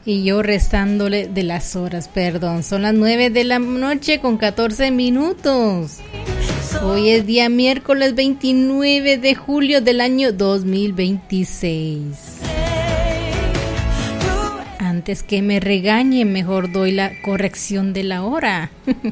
Y yo restándole de las horas, perdón. Son las 9 de la noche con 14 minutos. Hoy es día miércoles 29 de julio del año 2026. Antes que me regañe, mejor doy la corrección de la hora.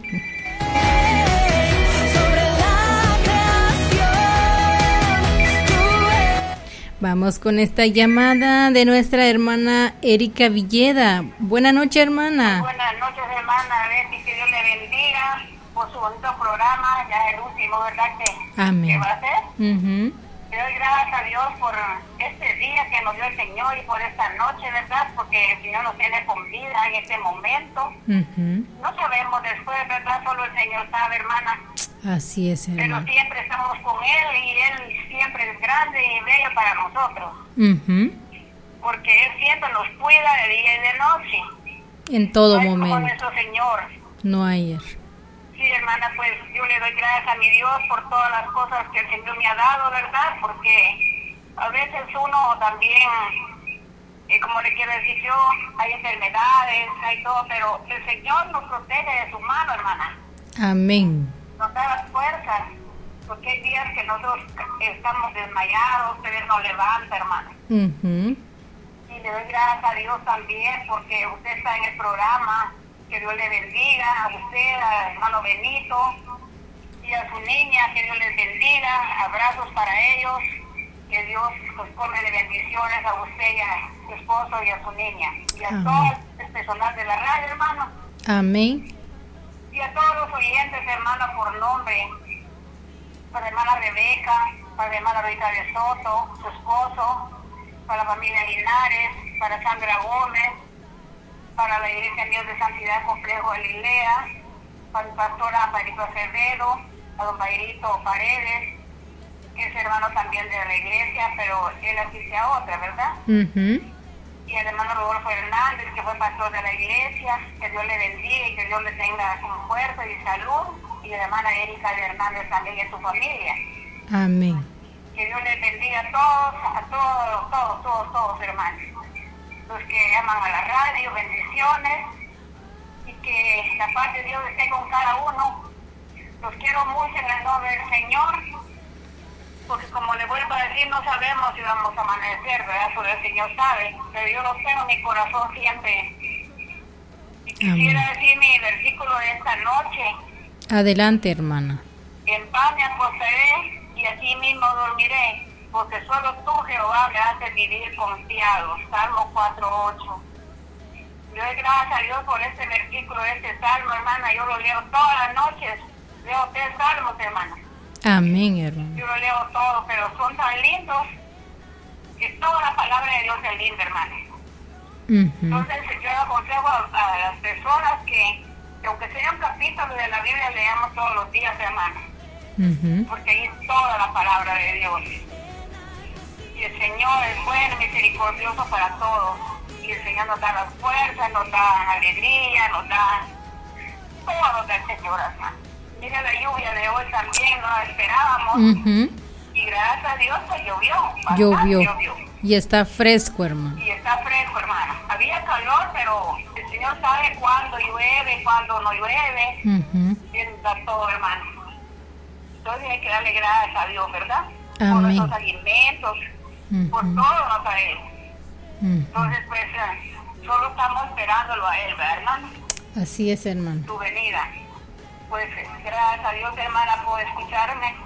Vamos con esta llamada de nuestra hermana Erika Villeda. Buenas noches, hermana. Buenas noches, hermana. Betty, que Dios le bendiga por su bonito programa. Ya es el último, ¿verdad? Amén. Que va a ser. Uh-huh. Le doy gracias a Dios por este día que nos dio el Señor y por esta noche, ¿verdad? Porque el Señor nos tiene con vida en este momento. Uh-huh. No sabemos después, ¿verdad? Solo el Señor sabe, hermana. Así es, hermana. Pero siempre estamos con Él y Él siempre es grande y bello para nosotros. Uh-huh. Porque Él siempre nos cuida de día y de noche. En todo no momento. Como nuestro Señor. No hay. Sí, hermana, pues yo le doy gracias a mi Dios por todas las cosas que el Señor me ha dado, ¿verdad? Porque a veces uno también, como le quiero decir yo, hay enfermedades, hay todo, pero el Señor nos protege de su mano, hermana. Amén. Nos da las fuerzas, porque hay días que nosotros estamos desmayados, pero Él nos levanta, hermana. Uh-huh. Y le doy gracias a Dios también, porque usted está en el programa. Que Dios le bendiga a usted, a hermano Benito y a su niña, que Dios les bendiga, abrazos para ellos, que Dios los colme de bendiciones a usted y a su esposo y a su niña, y a Amén. todo el personal de la radio, hermano. Amén. Y a todos los oyentes, hermano, por nombre, para la hermana Rebeca, para la hermana Rita de Soto, su esposo, para la familia Linares, para Sandra Gómez, para la Iglesia Dios de Santidad Complejo de Lilea, para el pastor Amparito Acevedo, a don Bairito Paredes, que es hermano también de la iglesia, pero él asiste a otra, ¿verdad? Uh-huh. Y el hermano Rodolfo Hernández, que fue pastor de la iglesia, que Dios le bendiga y que Dios le tenga con fuerza y salud, y la hermana Erika Hernández también y su familia. Amén. Que Dios les bendiga a todos, hermanos. Los que aman a la radio, bendiciones, y que la paz de Dios esté con cada uno. Los quiero mucho en el nombre del Señor, porque como le vuelvo a decir, no sabemos si vamos a amanecer, ¿verdad? Solo el Señor sabe, pero yo lo tengo en mi corazón siempre. Y quisiera decir mi versículo de esta noche. Adelante, hermana. En paz me acostaré y así mismo dormiré, porque solo tú, Jehová, me haces vivir confiado. Salmo 4:8. Yo doy gracias a Dios por este versículo, este salmo, hermana. Yo lo leo todas las noches. Leo 3 salmos, hermana. Amén, hermana. Yo lo leo todo, pero son tan lindos que toda la palabra de Dios es linda, hermana. Uh-huh. Entonces yo aconsejo a las personas que aunque sea un capítulo de la Biblia, leamos todos los días, hermana. Uh-huh. Porque ahí es toda la palabra de Dios. Y el Señor es bueno, misericordioso para todos. Y el Señor nos da las fuerzas, nos da alegría, nos da todo del Señor, hermano. Mira la lluvia de hoy también, no la esperábamos. Uh-huh. Y gracias a Dios pues llovió. Llovió. Y está fresco, hermano. Y está fresco, hermano. Había calor, pero el Señor sabe cuándo llueve, cuándo no llueve. Uh-huh. Él da todo, hermano. Entonces hay que darle gracias a Dios, ¿verdad? Amén. Por nuestros alimentos, por todo nos a Él. Entonces, pues, solo estamos esperándolo a Él, ¿verdad, hermano? Así es, hermano. Tu venida. Pues, gracias a Dios, hermana, por escucharme.